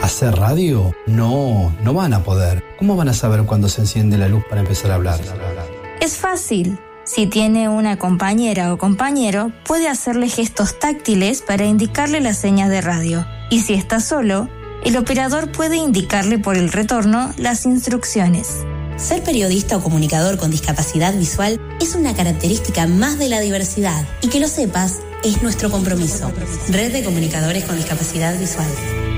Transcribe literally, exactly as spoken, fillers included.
¿Hacer radio? No, no van a poder. ¿Cómo van a saber cuándo se enciende la luz para empezar a hablar? Es fácil. Si tiene una compañera o compañero, puede hacerle gestos táctiles para indicarle las señas de radio. Y si está solo, el operador puede indicarle por el retorno las instrucciones. Ser periodista o comunicador con discapacidad visual es una característica más de la diversidad. Y que lo sepas, es nuestro compromiso. Red de Comunicadores con Discapacidad Visual.